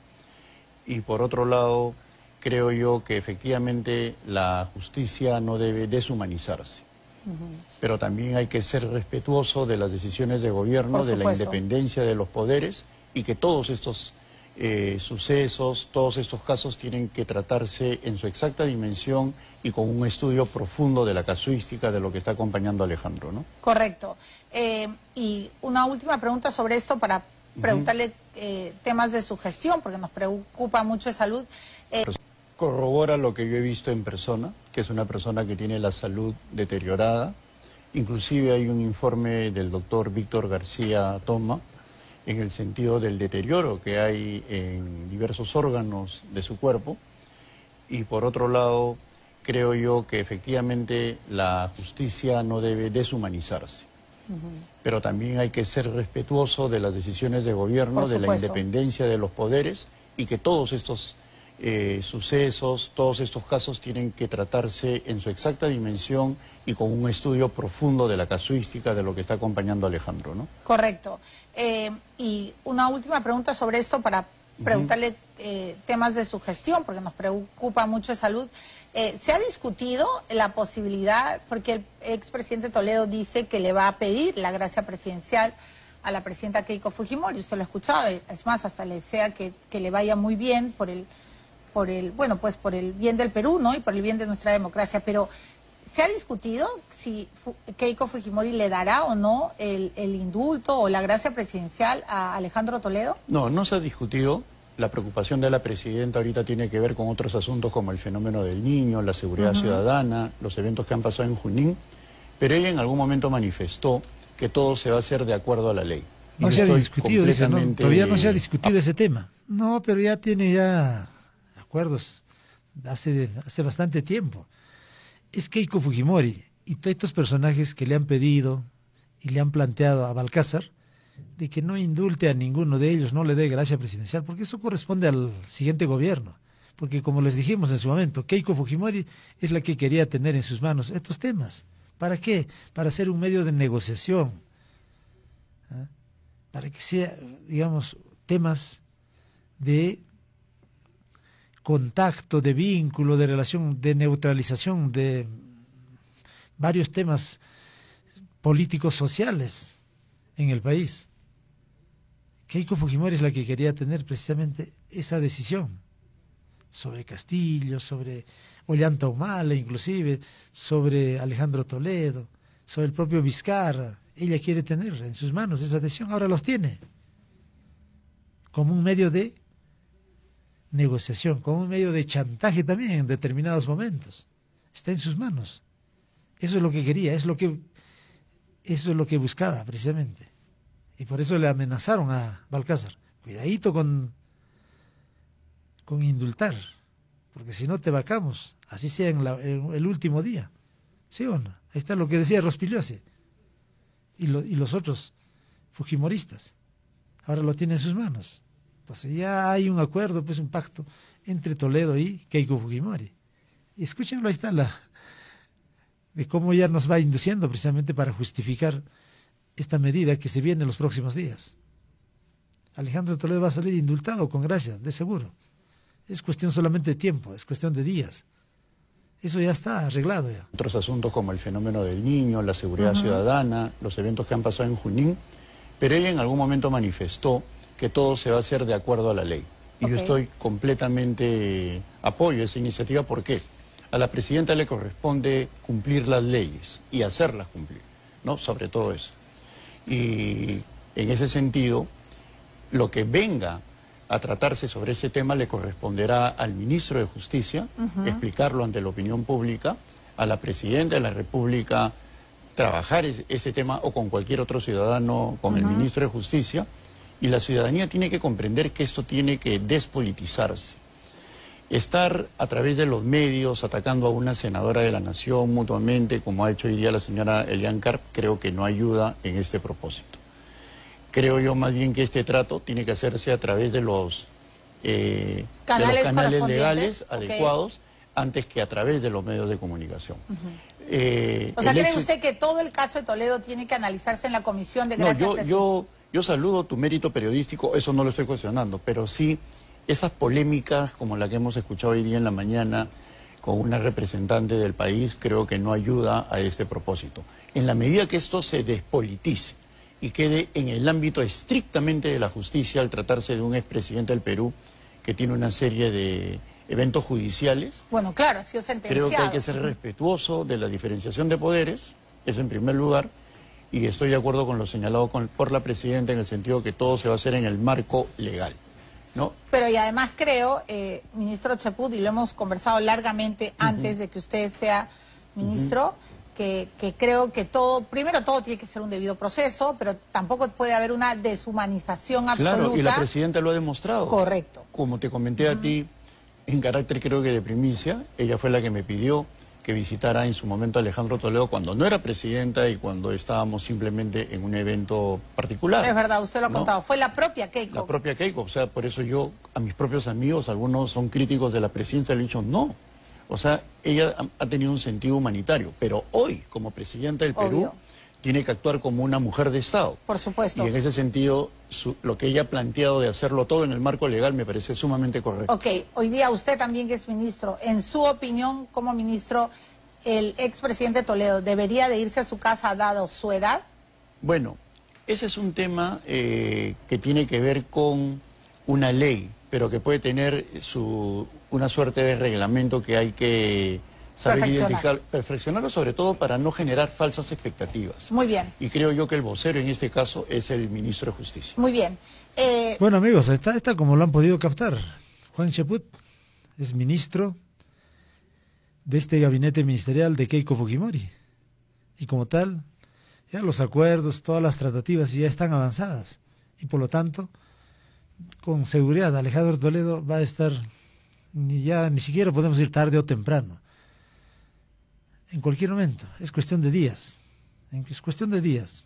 S6: Y por otro lado, creo yo que efectivamente la justicia no debe deshumanizarse. Uh-huh. Pero también hay que ser respetuoso de las decisiones de gobierno, de la independencia de los poderes, y que todos estos eh, sucesos, todos estos casos tienen que tratarse en su exacta dimensión y con un estudio profundo de la casuística de lo que está acompañando a Alejandro, ¿no?
S2: Correcto. Eh, y una última pregunta sobre esto para preguntarle eh, temas de su gestión, porque nos preocupa mucho de salud. Eh...
S6: Corrobora lo que yo he visto en persona, que es una persona que tiene la salud deteriorada. Inclusive hay un informe del doctor Víctor García Toma en el sentido del deterioro que hay en diversos órganos de su cuerpo. Y por otro lado, creo yo que efectivamente la justicia no debe deshumanizarse. Uh-huh. Pero también hay que ser respetuoso de las decisiones de gobierno, de la independencia de los poderes, y que todos estos eh, sucesos, todos estos casos tienen que tratarse en su exacta dimensión y con un estudio profundo de la casuística de lo que está acompañando a Alejandro, ¿no?
S2: Correcto. Eh, y una última pregunta sobre esto para preguntarle uh-huh. eh, temas de su gestión, porque nos preocupa mucho de salud. Eh, ¿Se ha discutido la posibilidad, porque el expresidente Toledo dice que le va a pedir la gracia presidencial a la presidenta Keiko Fujimori? Usted lo ha escuchado, es más, hasta le desea que, que le vaya muy bien por el, por el, bueno, pues por el bien del Perú, ¿no? Y por el bien de nuestra democracia. Pero ¿se ha discutido si Keiko Fujimori le dará o no el, el indulto o la gracia presidencial a Alejandro Toledo?
S6: No, no se ha discutido. La preocupación de la presidenta ahorita tiene que ver con otros asuntos como el fenómeno del niño, la seguridad uh-huh. ciudadana, los eventos que han pasado en Junín, pero ella en algún momento manifestó que todo se va a hacer de acuerdo a la ley.
S1: No se ha discutido ese, ¿no? Todavía no se ha discutido ese tema. No, pero ya tiene ya acuerdos hace, hace bastante tiempo. Es Keiko Fujimori y todos estos personajes que le han pedido y le han planteado a Balcázar de que no indulte a ninguno de ellos, no le dé gracia presidencial, porque eso corresponde al siguiente gobierno. Porque como les dijimos en su momento, Keiko Fujimori es la que quería tener en sus manos estos temas. ¿Para qué? Para ser un medio de negociación. ¿Ah? Para que sea, digamos, temas de contacto, de vínculo, de relación, de neutralización de varios temas políticos sociales en el país. Keiko Fujimori es la que quería tener precisamente esa decisión sobre Castillo, sobre Ollanta Humala, inclusive sobre Alejandro Toledo, sobre el propio Vizcarra. Ella quiere tener en sus manos esa decisión, ahora los tiene como un medio de negociación, como un medio de chantaje también en determinados momentos. Está en sus manos. Eso es lo que quería, es lo que, eso es lo que buscaba precisamente. Y por eso le amenazaron a Balcázar. Cuidadito con, con indultar, porque si no te vacamos, así sea en, la, en el último día. ¿Sí o no? Ahí está lo que decía Rospigliosi. Y, lo, y los otros fujimoristas. Ahora lo tiene en sus manos. Entonces ya hay un acuerdo, pues un pacto entre Toledo y Keiko Fujimori. Y escúchenlo, ahí está la de cómo ya nos va induciendo precisamente para justificar esta medida que se viene en los próximos días. Alejandro Toledo va a salir indultado con gracia, de seguro. Es cuestión solamente de tiempo, es cuestión de días. Eso ya está arreglado ya.
S6: Otros asuntos como el fenómeno del niño, la seguridad uh-huh. ciudadana, los eventos que han pasado en Junín, pero ella en algún momento manifestó que todo se va a hacer de acuerdo a la ley. Y okay. yo estoy completamente apoyo a esa iniciativa. ¿Por qué? A la presidenta le corresponde cumplir las leyes y hacerlas cumplir, ¿no? Sobre todo eso. Y en ese sentido, lo que venga a tratarse sobre ese tema le corresponderá al ministro de Justicia uh-huh. explicarlo ante la opinión pública, a la Presidenta de la República trabajar ese tema o con cualquier otro ciudadano, con uh-huh. el ministro de Justicia, y la ciudadanía tiene que comprender que esto tiene que despolitizarse. Estar a través de los medios atacando a una senadora de la Nación mutuamente, como ha hecho hoy día la señora Elian Karp, creo que no ayuda en este propósito. Creo yo más bien que este trato tiene que hacerse a través de los, eh, canales, de los canales legales okay. adecuados, antes que a través de los medios de comunicación.
S2: Uh-huh. eh, o sea, ¿cree ex... usted que todo el caso de Toledo tiene que analizarse en la comisión de gracias?
S6: No, yo, yo, yo saludo tu mérito periodístico, eso no lo estoy cuestionando, pero sí esas polémicas como la que hemos escuchado hoy día en la mañana con una representante del país, creo que no ayuda a este propósito. En la medida que esto se despolitice y quede en el ámbito estrictamente de la justicia, al tratarse de un expresidente del Perú que tiene una serie de eventos judiciales.
S2: Bueno, claro, ha sido sentenciado.
S6: Creo que hay que ser respetuoso de la diferenciación de poderes, eso en primer lugar, y estoy de acuerdo con lo señalado con, por la Presidenta en el sentido que todo se va a hacer en el marco legal, ¿no?
S2: Pero y además creo, eh, ministro Chaput, y lo hemos conversado largamente antes uh-huh. de que usted sea ministro, uh-huh. que, que creo que todo, primero todo tiene que ser un debido proceso, pero tampoco puede haber una deshumanización absoluta.
S6: Claro, y la Presidenta lo ha demostrado.
S2: Correcto.
S6: Como te comenté uh-huh. a ti, en carácter creo que de primicia, ella fue la que me pidió que visitara en su momento a Alejandro Toledo cuando no era presidenta y cuando estábamos simplemente en un evento particular.
S2: Es verdad, usted lo ha ¿no? contado, fue la propia Keiko.
S6: La propia Keiko, o sea, por eso yo a mis propios amigos, algunos son críticos de la presidencia, le he dicho no. O sea, ella ha, ha tenido un sentido humanitario, pero hoy, como presidenta del Perú, Obvio. tiene que actuar como una mujer de Estado.
S2: Por supuesto.
S6: Y en ese sentido, su, lo que ella ha planteado de hacerlo todo en el marco legal me parece sumamente correcto.
S2: Ok, hoy día usted también que es ministro, en su opinión como ministro, ¿el expresidente Toledo debería de irse a su casa dado su edad?
S6: Bueno, ese es un tema eh, que tiene que ver con una ley, pero que puede tener su, una suerte de reglamento que hay que saber identificar, perfeccionarlo sobre todo para no generar falsas expectativas.
S2: Muy bien.
S6: Y creo yo que el vocero en este caso es el ministro de Justicia.
S2: Muy bien. Eh...
S1: Bueno amigos, está, está como lo han podido captar. Juan Chaput es ministro de este gabinete ministerial de Keiko Fujimori. Y como tal, ya los acuerdos, todas las tratativas ya están avanzadas. Y por lo tanto, con seguridad Alejandro Toledo va a estar, ni ya ni siquiera podemos ir tarde o temprano. En cualquier momento, es cuestión de días, es cuestión de días,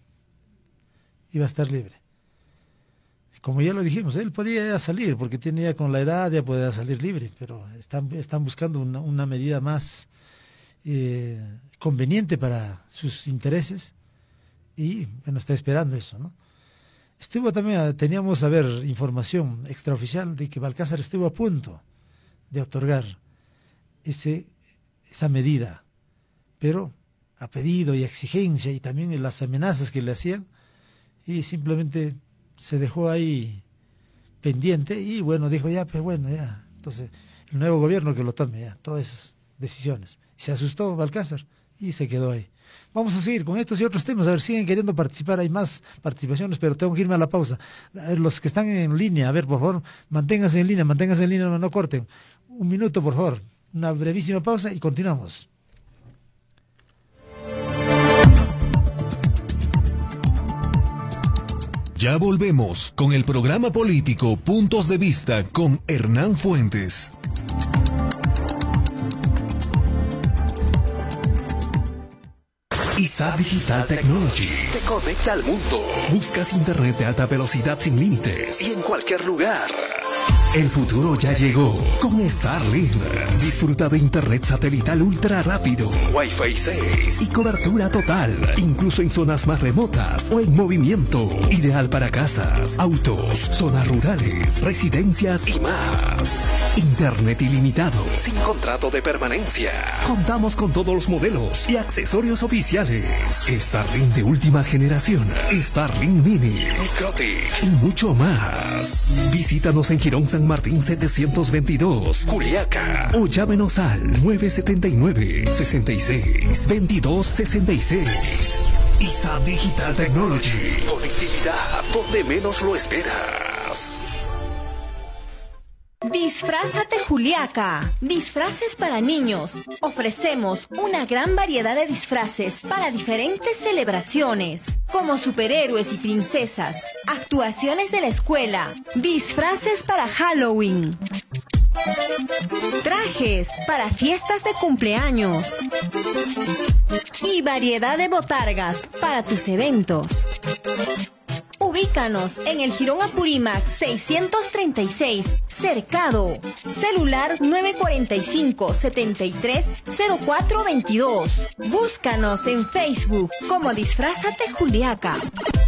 S1: y va a estar libre. Como ya lo dijimos, él podía ya salir, porque tiene ya con la edad, ya puede salir libre, pero están, están buscando una, una medida más eh, conveniente para sus intereses, y bueno, está esperando eso, ¿no? Estuvo también, teníamos a ver información extraoficial de que Balcázar estuvo a punto de otorgar ese, esa medida, pero a pedido y exigencia y también en las amenazas que le hacían, y simplemente se dejó ahí pendiente y bueno, dijo ya, pues bueno, ya, entonces el nuevo gobierno que lo tome ya, todas esas decisiones. Se asustó Balcázar y se quedó ahí. Vamos a seguir con estos y otros temas, a ver, siguen queriendo participar, hay más participaciones, pero tengo que irme a la pausa. A ver, los que están en línea, a ver, por favor, manténganse en línea, manténganse en línea, no, no corten. Un minuto, por favor, una brevísima pausa y continuamos.
S7: Ya volvemos con el programa político Puntos de Vista con Hernán Fuentes. I S A Digital Technology te conecta al mundo. Buscas internet de alta velocidad sin límites y en cualquier lugar. El futuro ya llegó con Starlink. Disfruta de internet satelital ultra rápido, Wi-Fi seis y cobertura total, incluso en zonas más remotas o en movimiento. Ideal para casas, autos, zonas rurales, residencias y más. Internet ilimitado, sin contrato de permanencia. Contamos con todos los modelos y accesorios oficiales. Starlink de última generación, Starlink Mini, Microtic y mucho más. Visítanos en Girón San Martín setecientos veintidós, Juliaca, o llámenos al nueve siete nueve, seis seis, veintidós sesenta y seis. I S A Digital Technology. Conectividad donde menos lo esperas.
S8: Disfrázate Juliaca. Disfraces para niños. Ofrecemos una gran variedad de disfraces para diferentes celebraciones, como superhéroes y princesas, actuaciones de la escuela, disfraces para Halloween, trajes para fiestas de cumpleaños y variedad de botargas para tus eventos. Ubícanos en el Jirón Apurímac seiscientos treinta y seis, Cercado. Celular nueve cuatro cinco, siete tres cero cuatro dos dos. Búscanos en Facebook como Disfrázate Juliaca.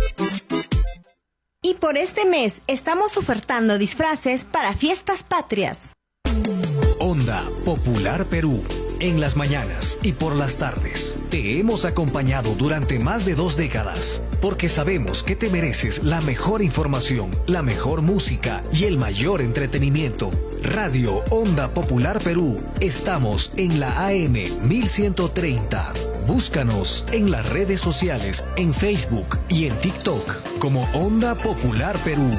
S8: Y por este mes estamos ofertando disfraces para fiestas patrias.
S7: Onda Popular Perú. En las mañanas y por las tardes te hemos acompañado durante más de dos décadas, porque sabemos que te mereces la mejor información, la mejor música y el mayor entretenimiento. Radio Onda Popular Perú. Estamos en la A M mil ciento treinta. Búscanos en las redes sociales, en Facebook y en TikTok como Onda Popular Perú.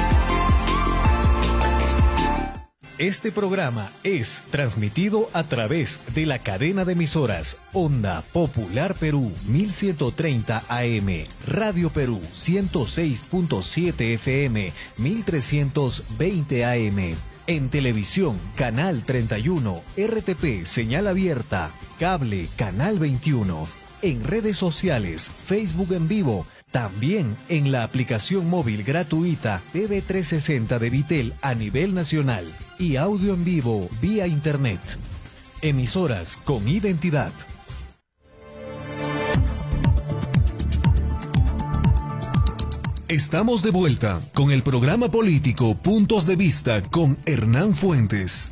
S7: Este programa es transmitido a través de la cadena de emisoras Onda Popular Perú mil ciento treinta A M, Radio Perú ciento seis punto siete F M, mil trescientos veinte A M. En televisión, Canal treinta y uno, R T P, señal abierta, cable, Canal veintiuno. En redes sociales, Facebook en vivo, también en la aplicación móvil gratuita T V trescientos sesenta de Vitel a nivel nacional y audio en vivo vía internet. Emisoras con identidad. Estamos de vuelta con el programa político Puntos de Vista con Hernán Fuentes.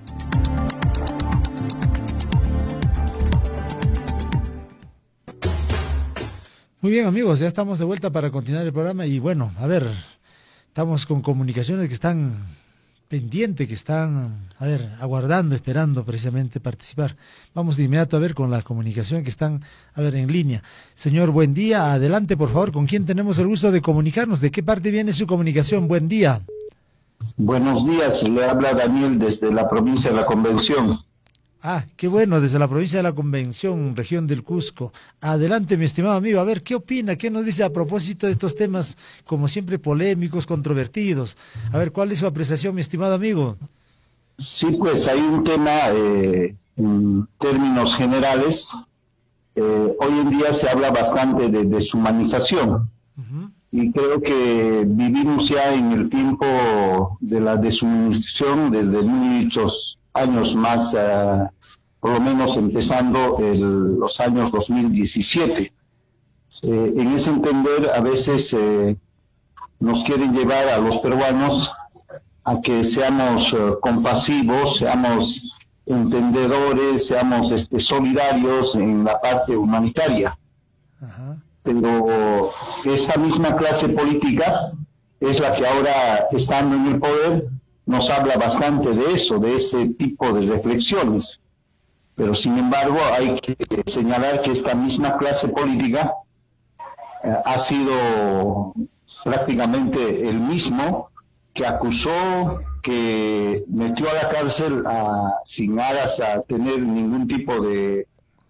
S1: Muy bien, amigos, ya estamos de vuelta para continuar el programa y bueno, a ver, estamos con comunicaciones que están pendientes, que están, a ver, aguardando, esperando precisamente participar. Vamos de inmediato a ver con la comunicación que están, a ver, en línea. Señor, buen día, adelante por favor, ¿con quién tenemos el gusto de comunicarnos? ¿De qué parte viene su comunicación? Buen día.
S9: Buenos días, le habla Daniel desde la provincia de La Convención.
S1: Ah, qué bueno, desde la provincia de La Convención, región del Cusco. Adelante, mi estimado amigo, a ver, ¿qué opina? ¿Qué nos dice a propósito de estos temas, como siempre, polémicos, controvertidos? A ver, ¿cuál es su apreciación, mi estimado amigo?
S9: Sí, pues hay un tema, eh, en términos generales, eh, hoy en día se habla bastante de deshumanización. Uh-huh. Y creo que vivimos ya en el tiempo de la deshumanización desde muchos años más, uh, por lo menos empezando el, los años dos mil diecisiete. Eh, en ese entender, a veces eh, nos quieren llevar a los peruanos a que seamos uh, compasivos, seamos entendedores, seamos este, solidarios en la parte humanitaria. Uh-huh. Pero esa misma clase política es la que ahora, estando en el poder, nos habla bastante de eso, de ese tipo de reflexiones. Pero sin embargo hay que señalar que esta misma clase política eh, ha sido prácticamente el mismo que acusó, que metió a la cárcel a, sin aras a tener ningún tipo de,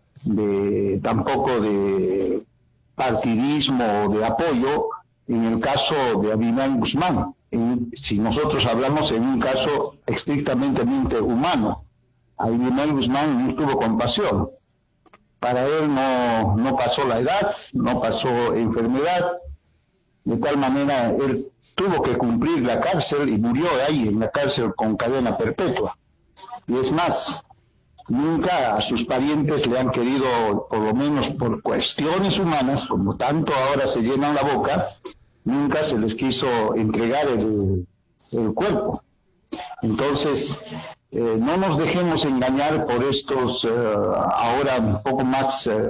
S9: de tampoco de partidismo o de apoyo en el caso de Abinay Guzmán. En, si nosotros hablamos en un caso estrictamente humano, Abinay Guzmán no tuvo compasión. Para él no, no pasó la edad, no pasó enfermedad, de tal manera él tuvo que cumplir la cárcel y murió ahí en la cárcel con cadena perpetua. Y es más, nunca a sus parientes le han querido, por lo menos por cuestiones humanas, como tanto ahora se llenan la boca, nunca se les quiso entregar el, el cuerpo. Entonces, eh, no nos dejemos engañar por estos eh, ahora un poco más eh,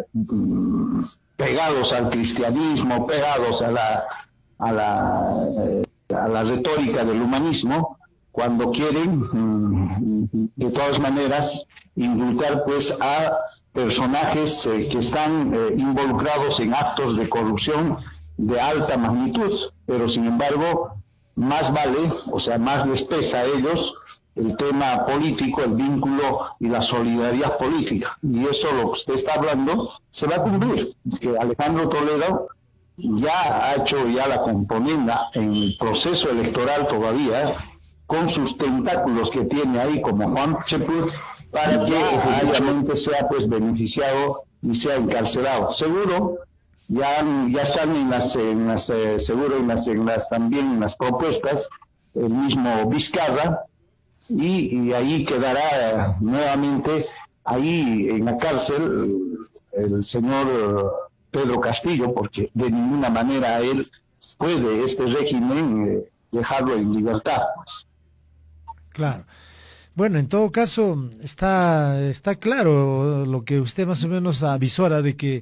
S9: pegados al cristianismo, pegados a la, a la, eh, a la retórica del humanismo, cuando quieren, mm, de todas maneras, indultar pues a personajes eh, que están eh, involucrados en actos de corrupción de alta magnitud, pero sin embargo más vale, o sea, más les pesa a ellos el tema político, el vínculo y la solidaridad política. Y eso, lo que usted está hablando, se va a cumplir. Que Alejandro Toledo ya ha hecho ya la componenda en el proceso electoral todavía, con sus tentáculos que tiene ahí como Juan Cheput, para que efectivamente sea pues beneficiado y sea encarcelado. Seguro, ya, ya están en las, en las eh, seguro en las, en las, también en las propuestas, el mismo Vizcarra, y, y ahí quedará eh, nuevamente, ahí en la cárcel, el, el señor Pedro Castillo, porque de ninguna manera él puede, este régimen, eh, dejarlo en libertad. Pues.
S1: Claro. Bueno, en todo caso, está, está claro lo que usted más o menos avisora de que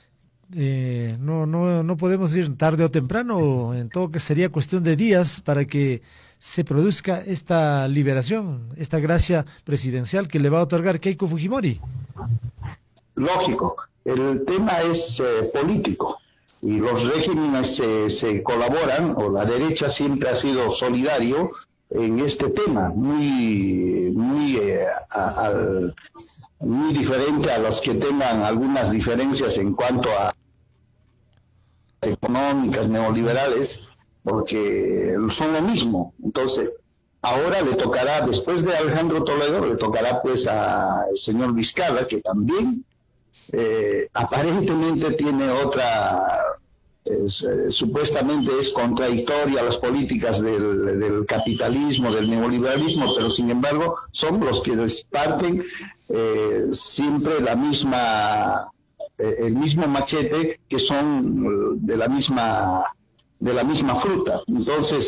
S1: eh, no, no, no podemos ir tarde o temprano, en todo caso sería cuestión de días para que se produzca esta liberación, esta gracia presidencial que le va a otorgar Keiko Fujimori.
S9: Lógico, el tema es eh, político y los regímenes eh, se colaboran, o la derecha siempre ha sido solidario en este tema, muy muy eh, a, a, muy diferente a los que tengan algunas diferencias en cuanto a económicas, neoliberales, porque son lo mismo. Entonces, ahora le tocará, después de Alejandro Toledo, le tocará pues al señor Vizcarra, que también eh, aparentemente tiene otra... Es, eh, supuestamente es contradictoria a las políticas del, del capitalismo, del neoliberalismo, pero sin embargo son los que parten eh, siempre la misma, eh, el mismo machete, que son de la misma, de la misma fruta. Entonces,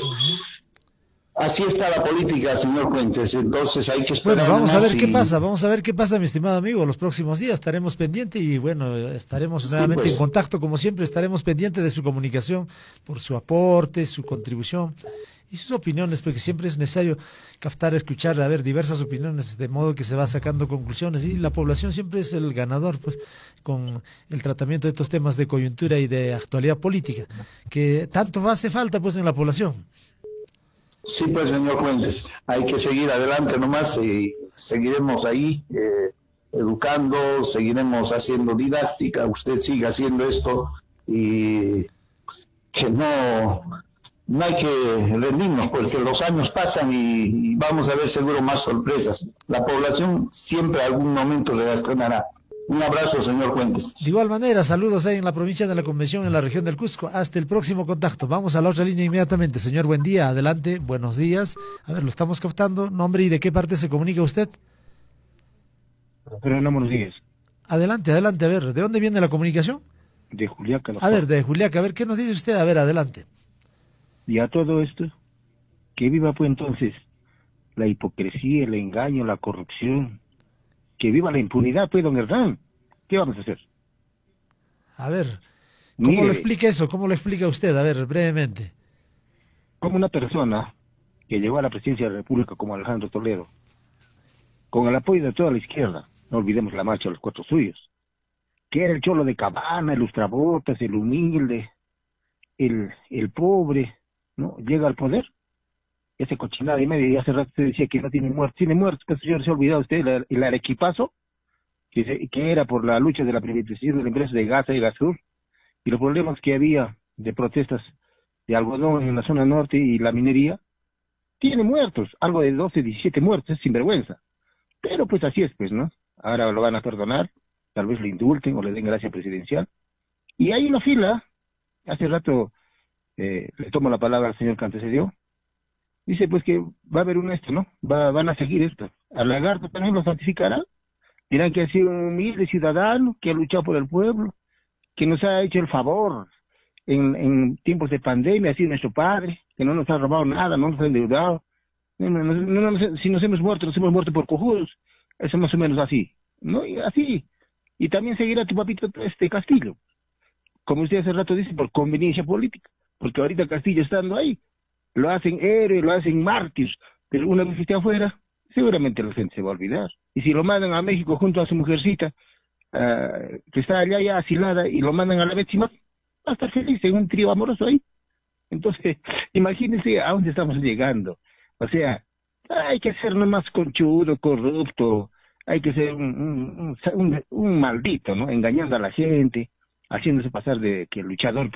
S9: así está la política, señor Fuentes. Entonces hay que esperar.
S1: Bueno, vamos a ver
S9: y...
S1: qué pasa, vamos a ver qué pasa, mi estimado amigo. Los próximos días estaremos pendientes y bueno, estaremos
S9: Sí,
S1: nuevamente
S9: pues.
S1: en contacto, como siempre, estaremos pendientes de su comunicación, por su aporte, su contribución y sus opiniones, porque siempre es necesario captar, escuchar, a ver, diversas opiniones, de modo que se va sacando conclusiones y la población siempre es el ganador, pues, con el tratamiento de estos temas de coyuntura y de actualidad política, que tanto hace falta, pues, en la población.
S9: Sí, pues, señor Fuentes, hay que seguir adelante nomás y seguiremos ahí eh, educando, seguiremos haciendo didáctica, usted sigue haciendo esto y que no, no hay que rendirnos porque los años pasan y, y vamos a ver seguro más sorpresas. La población siempre a algún momento reaccionará. Un abrazo, señor Fuentes.
S1: De igual manera, saludos ahí en la provincia de la Convención, en la región del Cusco. Hasta el próximo contacto. Vamos a la otra línea inmediatamente. Señor, buen día. Adelante. Buenos días. A ver, lo estamos captando. ¿Nombre y de qué parte se comunica usted?
S10: Pero no, buenos días.
S1: Adelante, adelante. A ver, ¿de dónde viene la comunicación?
S10: De Juliaca.
S1: A ver, de Juliaca. A ver, ¿qué nos dice usted? A ver, adelante.
S10: Y a todo esto, que viva pues entonces la hipocresía, el engaño, la corrupción. Que viva la impunidad, pues, don Hernán. ¿Qué vamos a hacer?
S1: A ver, ¿cómo
S10: Mire,
S1: lo explica eso? ¿Cómo lo explica usted? A ver, brevemente.
S10: como una persona que llegó a la presidencia de la República como Alejandro Toledo, con el apoyo de toda la izquierda, no olvidemos la marcha de los cuatro suyos, que era el cholo de Cabana, el lustrabotas, el humilde, el, el pobre, ¿no? Llega al poder, ese cochinada y media, y hace rato usted decía que no tiene muertos, tiene muertos, pues señor, se ha olvidado usted el, el arequipazo, que, se, que era por la lucha de la privatización de la empresa de Gaza y Gasur, y los problemas que había de protestas de algodón en la zona norte y la minería, tiene muertos, algo de doce, diecisiete muertos, es sinvergüenza. Pero pues así es, pues, ¿no? Ahora lo van a perdonar, tal vez lo indulten o le den gracia presidencial. Y hay una fila, hace rato eh, le tomo la palabra al señor que antecedió, dice pues que va a haber un esto, ¿no? Va, van a seguir esto. Al lagarto también lo santificará. Dirán que ha sido un humilde ciudadano, que ha luchado por el pueblo, que nos ha hecho el favor en, en tiempos de pandemia, ha sido nuestro padre, que no nos ha robado nada, no nos ha endeudado. No, no, no, no, si nos hemos muerto, nos hemos muerto por cojudos. Eso más o menos así, ¿no? Y así. Y también seguirá tu papito este Castillo. Como usted hace rato dice, por conveniencia política. Porque ahorita Castillo estando ahí, lo hacen héroe, lo hacen mártir. Pero una vez que esté afuera, seguramente la gente se va a olvidar. Y si lo mandan a México junto a su mujercita, uh, que está allá ya asilada, y lo mandan a la décima, va a estar feliz en un trío amoroso ahí. Entonces, imagínense a dónde estamos llegando. O sea, hay que ser nomás conchudo, corrupto, hay que ser un, un, un, un, un maldito, ¿no? Engañando a la gente, haciéndose pasar de que luchador